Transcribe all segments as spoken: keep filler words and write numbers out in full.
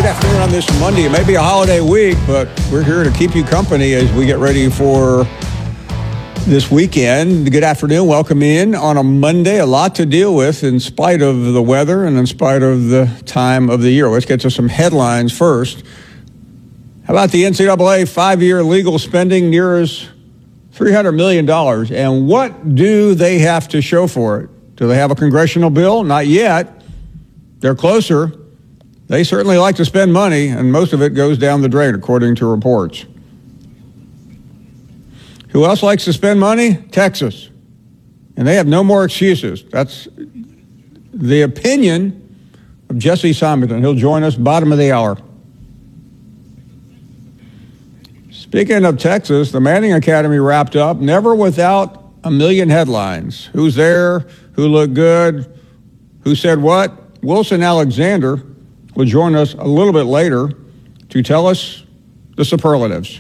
Good afternoon on this Monday. It may be a holiday week, but we're here to keep you company as we get ready for this weekend. Good afternoon. Welcome in on a Monday. A lot to deal with in spite of the weather and in spite of the time of the year. Let's get to some headlines first. How about the N C double A five-year legal spending nears three hundred million dollars? And what do they have to show for it? Do they have a congressional bill? Not yet. They're closer. They certainly like to spend money, and most of it goes down the drain, according to reports. Who else likes to spend money? Texas. And they have no more excuses. That's the opinion of Jesse Simonton. He'll join us bottom of the hour. Speaking of Texas, the Manning Academy wrapped up, never without a million headlines. Who's there? Who looked good? Who said what? Wilson Alexander will join us a little bit later to tell us the superlatives.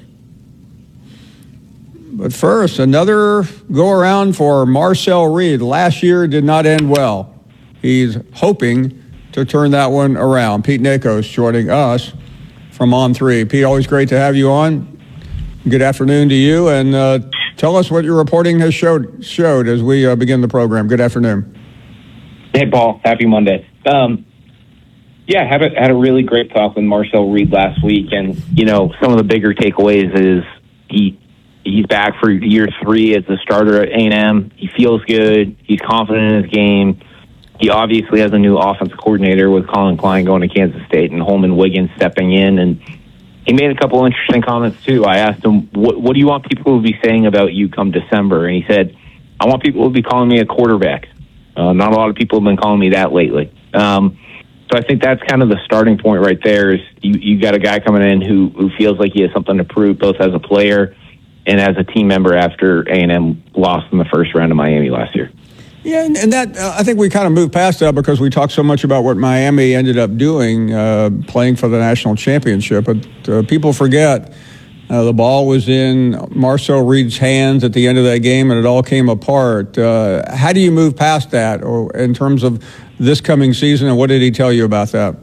But first, another go-around for Marcel Reed. Last year did not end well. He's hoping to turn that one around. Pete Nakos joining us from On three. Pete, always great to have you on. Good afternoon to you, and uh, tell us what your reporting has showed showed as we uh, begin the program. Good afternoon. Hey, Paul. Happy Monday. Um, yeah, had a, had a really great talk with Marcel Reed last week, and, you know, some of the bigger takeaways is he he's back for year three as the starter at A and M. He feels good. He's confident in his game. He obviously has a new offensive coordinator with Colin Klein going to Kansas State and Holman Wiggins stepping in, and he made a couple of interesting comments, too. I asked him, what, what do you want people to be saying about you come December? And he said, I want people to be calling me a quarterback. Uh, not a lot of people have been calling me that lately. Um, so I think that's kind of the starting point right there is you, you got a guy coming in who, who feels like he has something to prove both as a player and as a team member after A and M lost in the first round of Miami last year. Yeah, and, and that uh, I think we kind of moved past that because we talked so much about what Miami ended up doing, uh, playing for the national championship. But uh, people forget uh, the ball was in Marcel Reed's hands at the end of that game, and it all came apart. Uh, how do you move past that, or in terms of this coming season, and what did he tell you about that?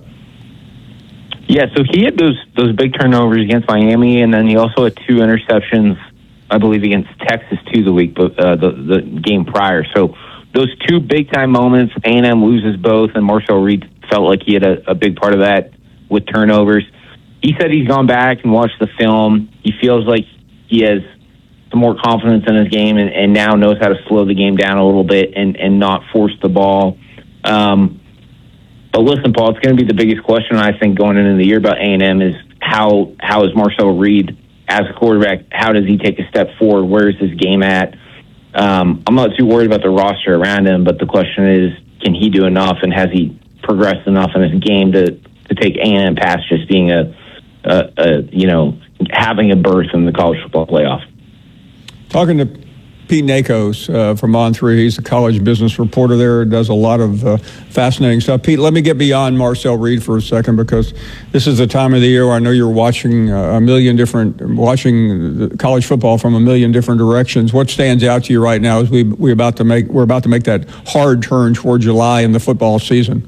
Yeah, so he had those those big turnovers against Miami, and then he also had two interceptions, I believe, against Texas too the week, but uh, the the game prior. So those two big-time moments, A and M loses both, and Marcel Reed felt like he had a, a big part of that with turnovers. He said he's gone back and watched the film. He feels like he has some more confidence in his game and, and now knows how to slow the game down a little bit and, and not force the ball. Um, but listen, Paul, it's going to be the biggest question, I think, going into the year about A and M is how how is Marcel Reed as a quarterback, how does he take a step forward? Where is his game at? Um, I'm not too worried about the roster around him, but the question is, can he do enough, and has he progressed enough in his game to, to take A and M past just being a, a, a, you know, having a berth in the college football playoff? Talking to Pete Nakos uh, from On three, he's a college business reporter there, does a lot of uh, fascinating stuff. Pete, let me get beyond Marcel Reed for a second, because this is the time of the year where I know you're watching uh, a million different, watching college football from a million different directions. What stands out to you right now as we we about to make we're about to make that hard turn toward July in the football season?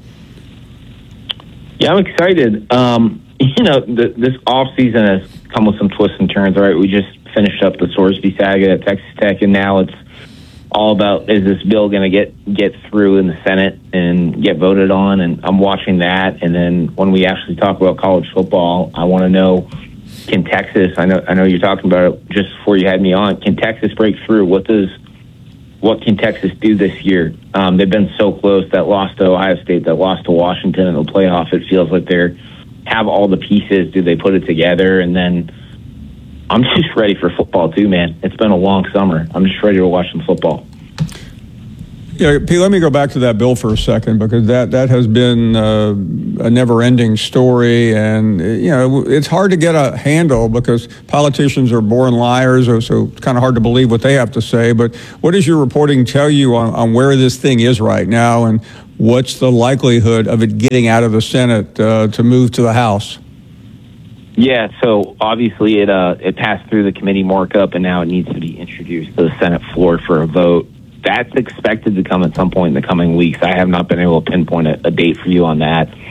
Yeah, I'm excited. Um, you know, the, this off season has come with some twists and turns. All right, we just finished up the Sorsby saga at Texas Tech, and now it's all about, is this bill going to get get through in the Senate and get voted on? And I'm watching that. And then when we actually talk about college football, I want to know, can Texas, I know I know you're talking about it just before you had me on, can Texas break through? What does what can Texas do this year? Um, they've been so close. That loss to Ohio State, that loss to Washington in the playoff, it feels like they're have all the pieces. Do they put it together? And then I'm just ready for football too, man. It's been a long summer. I'm just ready to watch some football. Yeah, Pete, let me go back to that bill for a second, because that, that has been uh, a never-ending story, and you know it's hard to get a handle because politicians are born liars, so it's kind of hard to believe what they have to say. But what does your reporting tell you on, on where this thing is right now, and what's the likelihood of it getting out of the Senate uh, to move to the House? Yeah, so obviously it uh, it passed through the committee markup, and now it needs to be introduced to the Senate floor for a vote. That's expected to come at some point in the coming weeks. I have not been able to pinpoint a, a date for you on that.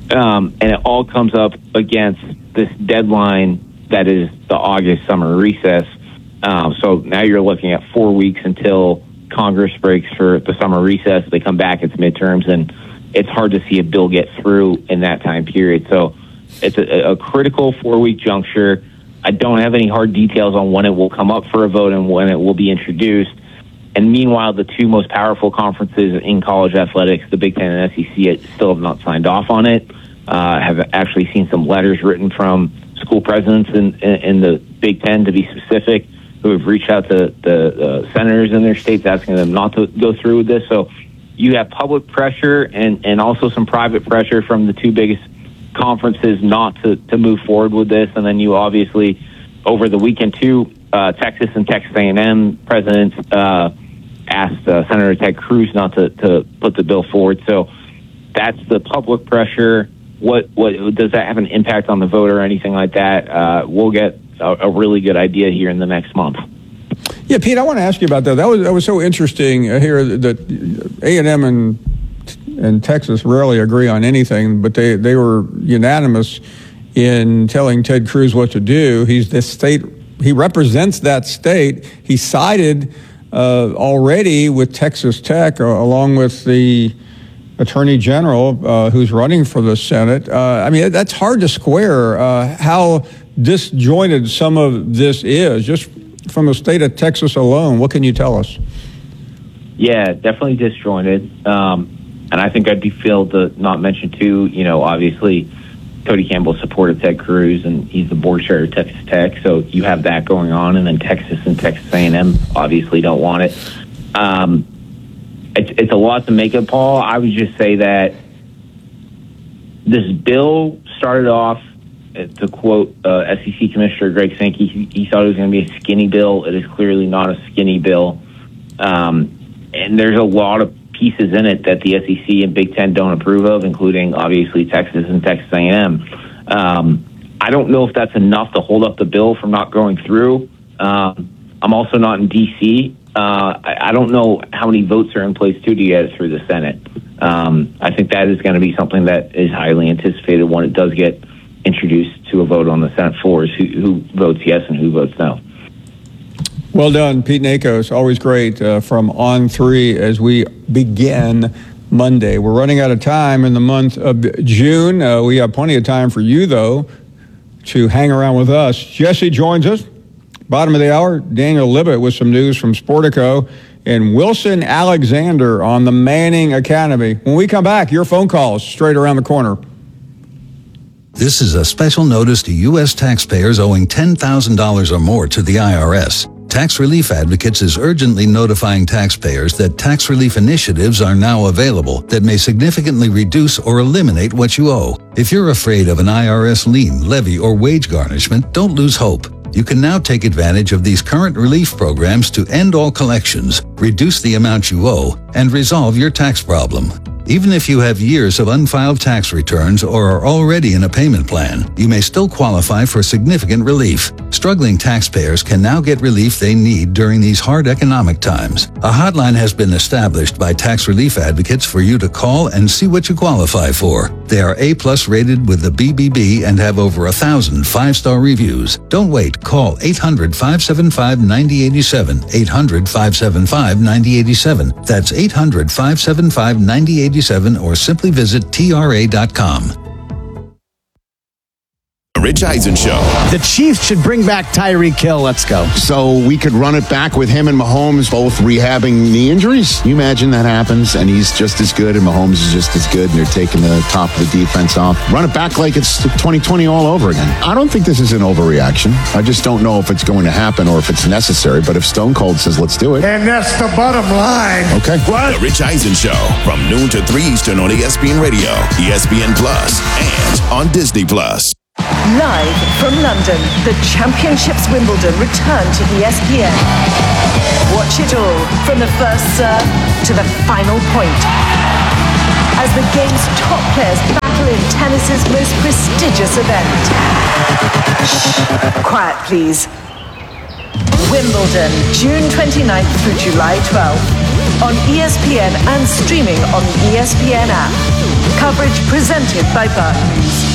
Um, and it all comes up against this deadline that is the August summer recess. Um, so now you're looking at four weeks until Congress breaks for the summer recess. They come back, it's midterms, and it's hard to see a bill get through in that time period. So it's a, a critical four-week juncture. I don't have any hard details on when it will come up for a vote and when it will be introduced. And meanwhile, the two most powerful conferences in college athletics, the Big Ten and S E C, still have not signed off on it. Uh, have actually seen some letters written from school presidents in, in, in the Big Ten, to be specific, who have reached out to the uh, senators in their states asking them not to go through with this. So you have public pressure and, and also some private pressure from the two biggest conferences not to, to move forward with this. And then you obviously, over the weekend too, uh, Texas and Texas A and M presidents uh, asked uh, Senator Ted Cruz not to, to put the bill forward. So that's the public pressure. What what does that have an impact on the vote or anything like that? Uh, we'll get a, a really good idea here in the next month. Yeah, Pete, I want to ask you about that. That was that was so interesting here that A and M and and Texas rarely agree on anything, but they, they were unanimous in telling Ted Cruz what to do. He's the state, he represents that state. He sided uh, already with Texas Tech, uh, along with the Attorney General uh, who's running for the Senate. Uh, I mean, that's hard to square uh, how disjointed some of this is, just from the state of Texas alone. What can you tell us? Yeah, definitely disjointed. Um, and I think I'd be failed to not mention, too, you know, obviously Cody Campbell supported Ted Cruz, and he's the board chair of Texas Tech, so you have that going on. And then Texas and Texas A and M obviously don't want it. Um, it's, it's a lot to make it, Paul. I would just say that this bill started off, to quote uh, S E C Commissioner Greg Sankey, he, he thought it was going to be a skinny bill. It is clearly not a skinny bill. Um, and there's a lot of pieces in it that the S E C and Big Ten don't approve of, including obviously Texas and Texas A and M. Um, I don't know if that's enough to hold up the bill from not going through. Um, I'm also not in D C. Uh, I, I don't know how many votes are in place too to get it through the Senate. Um, I think that is going to be something that is highly anticipated when it does get introduced to a vote on the Senate floor, is who, who votes yes and who votes no. Well done, Pete Nakos. Always great uh, from On three as we begin Monday. We're running out of time in the month of June. Uh, we have plenty of time for you, though, to hang around with us. Jesse joins us. Bottom of the hour, Daniel Libet with some news from Sportico, and Wilson Alexander on the Manning Academy. When we come back, your phone calls straight around the corner. This is a special notice to U S taxpayers owing ten thousand dollars or more to the I R S. Tax Relief Advocates is urgently notifying taxpayers that tax relief initiatives are now available that may significantly reduce or eliminate what you owe. If you're afraid of an I R S lien, levy, or wage garnishment, don't lose hope. You can now take advantage of these current relief programs to end all collections, reduce the amount you owe, and resolve your tax problem. Even if you have years of unfiled tax returns or are already in a payment plan, you may still qualify for significant relief. Struggling taxpayers can now get relief they need during these hard economic times. A hotline has been established by Tax Relief Advocates for you to call and see what you qualify for. They are A-plus rated with the B B B and have over a thousand five-star reviews. Don't wait. Call eight hundred, five seven five, nine zero eight seven, eight hundred, five seven five, nine zero eight seven. That's eight hundred, five seven five, nine zero eight seven, or simply visit T R A dot com. Rich Eisen Show. The Chiefs should bring back Tyreek Hill. Let's go. So we could run it back with him and Mahomes both rehabbing knee injuries. Can you imagine that happens and he's just as good and Mahomes is just as good and they're taking the top of the defense off? Run it back like it's twenty twenty all over again. I don't think this is an overreaction. I just don't know if it's going to happen or if it's necessary. But if Stone Cold says let's do it. And that's the bottom line. Okay. What? The Rich Eisen Show from noon to three Eastern on E S P N Radio, E S P N Plus, and on Disney Plus. Live from London, the Championships Wimbledon return to E S P N. Watch it all from the first serve to the final point, as the game's top players battle in tennis's most prestigious event. Shh, quiet please. Wimbledon, June twenty-ninth through July twelfth, on E S P N and streaming on the E S P N app. Coverage presented by Barclays.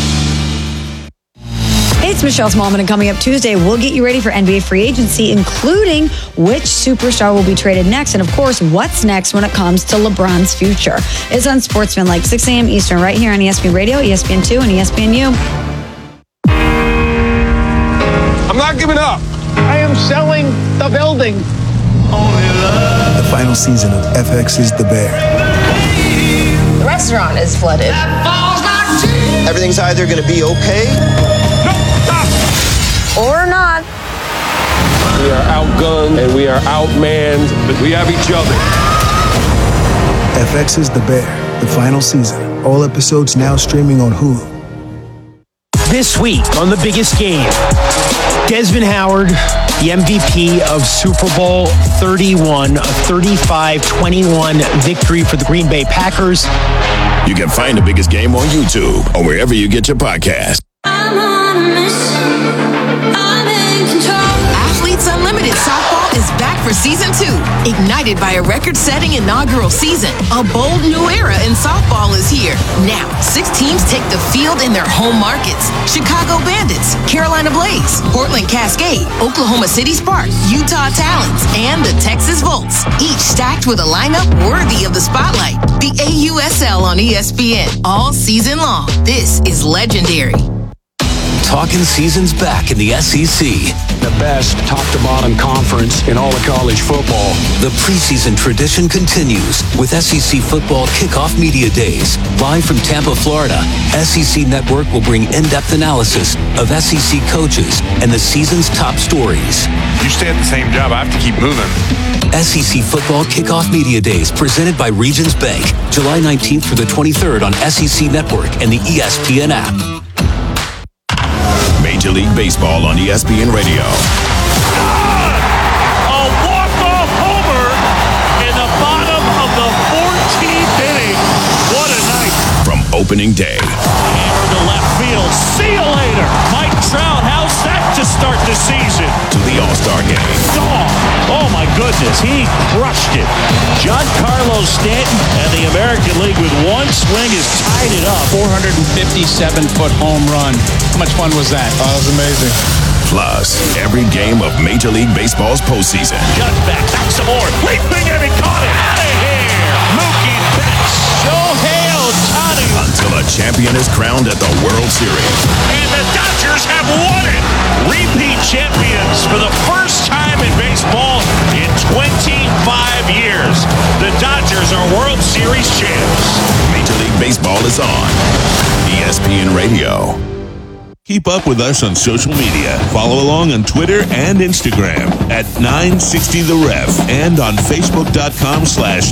Hey, it's Michelle Smallman, and coming up Tuesday, we'll get you ready for N B A free agency, including which superstar will be traded next, and of course, what's next when it comes to LeBron's future. It's on Sportsman, like six a.m. Eastern, right here on E S P N Radio, E S P N two, and E S P N U. I'm not giving up. I am selling the building. The final season of F X's The Bear. The restaurant is flooded. Everything's either going to be okay or not. We are outgunned and we are outmanned, but we have each other. F X's The Bear, the final season. All episodes now streaming on Hulu. This week on The Biggest Game, Desmond Howard, the M V P of Super Bowl thirty-one, a thirty-five twenty-one victory for the Green Bay Packers. You can find The Biggest Game on YouTube or wherever you get your podcast. I'm on a mission. I'm in control. Athletes Unlimited Softball is back for season two. Ignited by a record-setting inaugural season, a bold new era in softball is here. Now, six teams take the field in their home markets. Chicago Bandits, Carolina Blaze, Portland Cascade, Oklahoma City Sparks, Utah Talons, and the Texas Volts. Each stacked with a lineup worthy of the spotlight. The A U S L on E S P N all season long. This is legendary. Talking season's back in the S E C. The best top-to-bottom conference in all of college football. The preseason tradition continues with S E C Football Kickoff Media Days. Live from Tampa, Florida, S E C Network will bring in-depth analysis of S E C coaches and the season's top stories. You stay at the same job, I have to keep moving. S E C Football Kickoff Media Days presented by Regions Bank. July nineteenth through the twenty-third on S E C Network and the E S P N app. Major League Baseball on E S P N Radio. A walk-off homer in the bottom of the fourteenth inning. What a night. From opening day. Hammer to left field. See you later. Mike Trout, how's that to start the season? To the All-Star game. Oh, oh my goodness, he crushed it. Giancarlo Stanton and the American League with one swing has tied it up. four hundred fifty-seven foot home run. How much fun was that? Oh, that was amazing. Plus, every game of Major League Baseball's postseason. Judge back, back some more. Leaping and he caught it. Out of here. Mookie Betts. Shohei Ohtani. Until a champion is crowned at the World Series. And the Dodgers have won it. Repeat champions for the first time in baseball in twenty-five years. The Dodgers are World Series champs. Major League Baseball is on E S P N Radio. Keep up with us on social media. Follow along on Twitter and Instagram at nine sixty The Ref and on Facebook.com slash